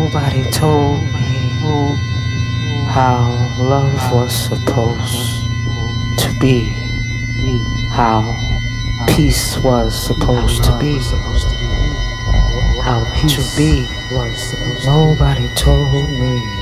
Nobody told me how love was supposed to be, how peace was supposed to be, how to be. Nobody told me.